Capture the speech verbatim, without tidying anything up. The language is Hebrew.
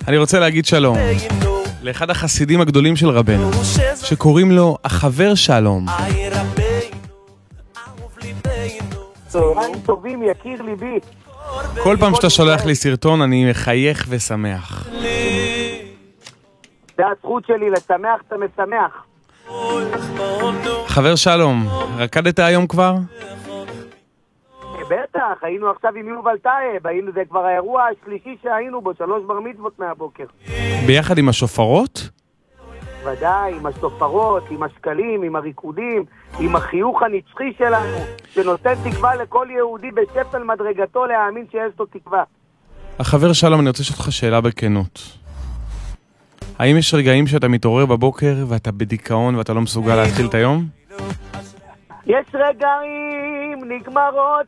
אני רוצה להגיד שלום לאחד החסידים הגדולים של רבנו, שקוראים לו החבר שלום. צהריים טובים, יקיר ליבי. כל פעם שאתה שולח לי סרטון אני מחייך ושמח. זה הזכות שלי, לשמח אתה משמח. חבר שלום, רקדת היום כבר? בטח, היינו עכשיו עם יובל טייב, היינו, זה כבר האירוע השלישי שהיינו בו, שלוש בר מצוות מהבוקר. ביחד עם השופרות? ודאי, עם השופרות, עם השקלים, עם הריקודים, עם החיוך הנצחי שלנו, שנותן תקווה לכל יהודי בשפל מדרגתו להאמין שיש לו תקווה. החבר שלום, אני רוצה לשאול אותך שאלה בכנות. האם יש רגעים שאתה מתעורר בבוקר ואתה בדיכאון ואתה לא מסוגל להתחיל את היום? יש רגעים, נגמרות